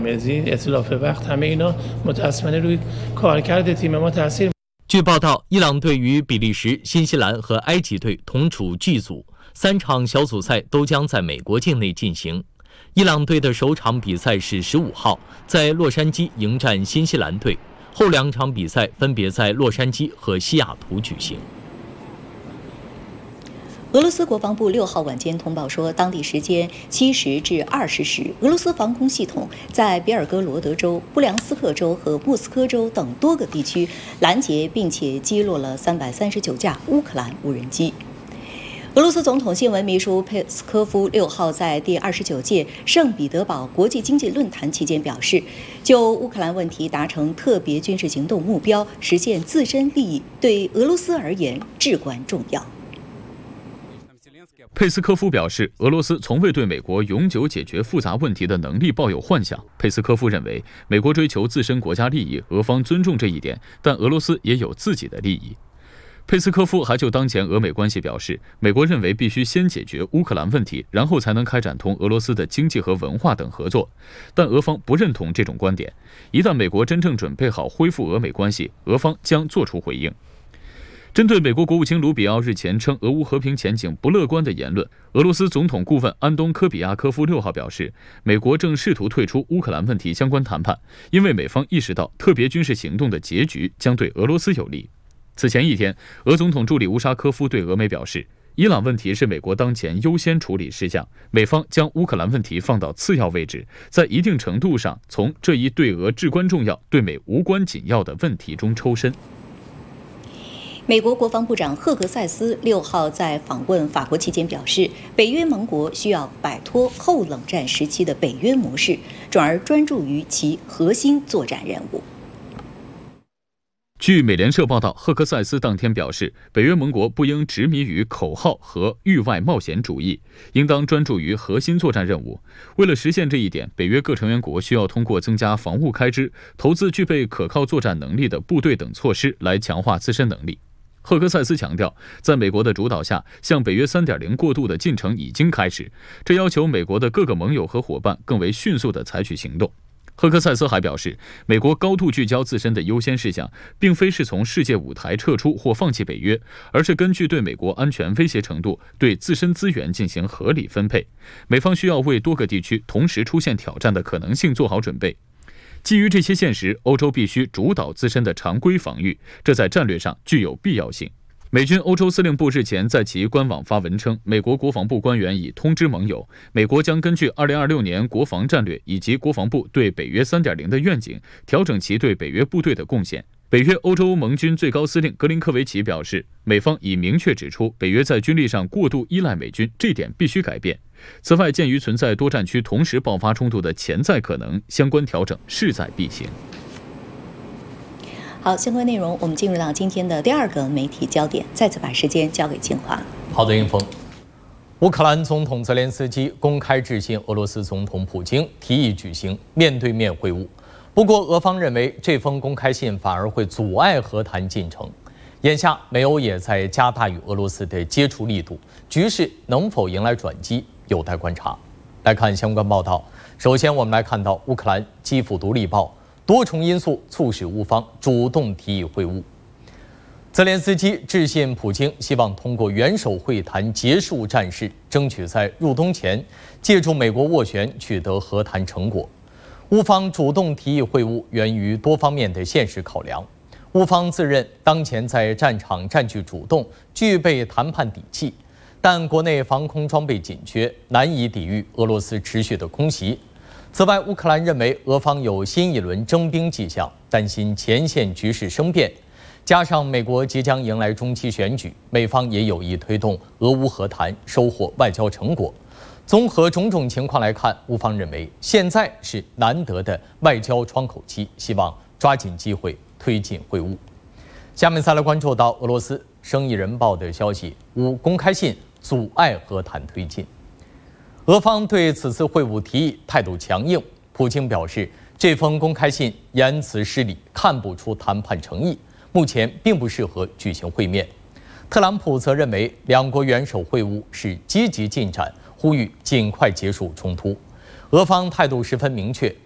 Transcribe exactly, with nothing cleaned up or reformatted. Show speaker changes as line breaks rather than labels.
قرمزی اتلاف وقت همه اینا متأسفانه روی کارکرد تیم ما تاثیر。
据报道，伊朗队与比利时、新西兰和埃及队同处 G 组，三场小组赛都将在美国境内进行。伊朗队的首场比赛是十五号在洛杉矶迎战新西兰队，后两场比赛分别在洛杉矶和西雅图举行。
俄罗斯国防部六号晚间通报说，当地时间七时至二十时，俄罗斯防空系统在别尔哥罗德州、布良斯克州和莫斯科州等多个地区拦截并且击落了三百三十九架乌克兰无人机。俄罗斯总统新闻秘书佩斯科夫六号在第二十九届圣彼得堡国际经济论坛期间表示，就乌克兰问题达成特别军事行动目标，实现自身利益，对俄罗斯而言至关重要。
佩斯科夫表示，俄罗斯从未对美国永久解决复杂问题的能力抱有幻想。佩斯科夫认为，美国追求自身国家利益，俄方尊重这一点，但俄罗斯也有自己的利益。佩斯科夫还就当前俄美关系表示，美国认为必须先解决乌克兰问题，然后才能开展同俄罗斯的经济和文化等合作，但俄方不认同这种观点。一旦美国真正准备好恢复俄美关系，俄方将作出回应。针对美国国务卿卢比奥日前称俄乌和平前景不乐观的言论，俄罗斯总统顾问安东科比亚科夫六号表示，美国正试图退出乌克兰问题相关谈判，因为美方意识到特别军事行动的结局将对俄罗斯有利。此前一天，俄总统助理乌沙科夫对俄媒表示，伊朗问题是美国当前优先处理事项，美方将乌克兰问题放到次要位置，在一定程度上从这一对俄至关重要、对美无关紧要的问题中抽身。
美国国防部长赫格塞斯六号在访问法国期间表示，北约盟国需要摆脱后冷战时期的北约模式，转而专注于其核心作战任务。
据美联社报道，赫克塞斯当天表示，北约盟国不应执迷于口号和域外冒险主义，应当专注于核心作战任务。为了实现这一点，北约各成员国需要通过增加防务开支、投资具备可靠作战能力的部队等措施来强化自身能力。赫克塞斯强调，在美国的主导下，向北约 三点零 过渡的进程已经开始，这要求美国的各个盟友和伙伴更为迅速地采取行动。赫克塞斯还表示，美国高度聚焦自身的优先事项，并非是从世界舞台撤出或放弃北约，而是根据对美国安全威胁程度，对自身资源进行合理分配。美方需要为多个地区同时出现挑战的可能性做好准备。基于这些现实，欧洲必须主导自身的常规防御，这在战略上具有必要性。美军欧洲司令部日前在其官网发文称，美国国防部官员已通知盟友，美国将根据二零二六年国防战略以及国防部对北约 三点零 的愿景，调整其对北约部队的贡献。北约欧洲盟军最高司令格林科维奇表示，美方已明确指出，北约在军力上过度依赖美军，这点必须改变。此外，鉴于存在多战区同时爆发冲突的潜在可能，相关调整势在必行。
好，相关内容我们进入到今天的第二个媒体焦点，再次把时间交给金华。
好的，英峰。乌克兰总统泽连斯基公开致信俄罗斯总统普京，提议举行面对面会晤。不过，俄方认为这封公开信反而会阻碍和谈进程。眼下，美欧也在加大与俄罗斯的接触力度，局势能否迎来转机，有待观察。来看相关报道。首先，我们来看到乌克兰基辅独立报，多重因素促使乌方主动提议会晤。泽连斯基致信普京，希望通过元首会谈结束战事，争取在入冬前借助美国斡旋取得和谈成果。乌方主动提议会晤，源于多方面的现实考量。乌方自认当前在战场占据主动，具备谈判底气，但国内防空装备紧缺，难以抵御俄罗斯持续的空袭。此外，乌克兰认为俄方有新一轮征兵迹象，担心前线局势生变。加上美国即将迎来中期选举，美方也有意推动俄乌和谈，收获外交成果。综合种种情况来看，乌方认为现在是难得的外交窗口期，希望抓紧机会推进会晤。下面再来关注到俄罗斯《生意人报》的消息，乌公开信阻碍和谈推进。俄方对此次会晤提议态度强硬，普京表示，这封公开信言辞失礼，看不出谈判诚意，目前并不适合举行会面。特朗普则认为，两国元首会晤是积极进展，呼吁尽快结束冲突。俄方态度十分明确，